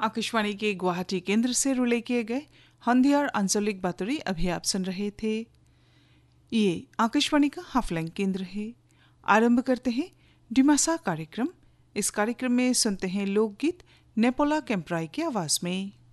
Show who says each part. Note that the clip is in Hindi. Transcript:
Speaker 1: आकाशवाणी के गुवाहाटी केंद्र से रुले किए गए हंधियार आंचलिक बातरी अभी आप सुन रहे थे। ये आकाशवाणी का हाफलैंग केंद्र है। आरंभ करते हैं डिमासा कार्यक्रम। इस कार्यक्रम में सुनते हैं लोकगीत नेपोला कैंप्राई की आवाज में।